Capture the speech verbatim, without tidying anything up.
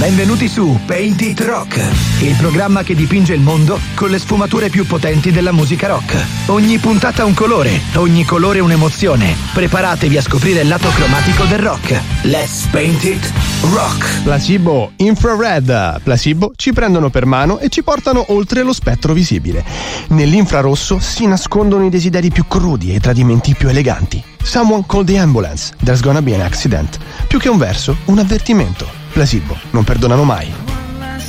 Benvenuti su Paint It Rock, il programma che dipinge il mondo con le sfumature più potenti della musica rock. Ogni puntata un colore, ogni colore un'emozione. Preparatevi a scoprire il lato cromatico del rock. Let's Paint It Rock. Placebo, Infrared. Placebo ci prendono per mano e ci portano oltre lo spettro visibile. Nell'infrarosso si nascondono i desideri più crudi e i tradimenti più eleganti. Someone call the ambulance. There's gonna be an accident. Più che un verso, un avvertimento. Placebo, non perdonano mai.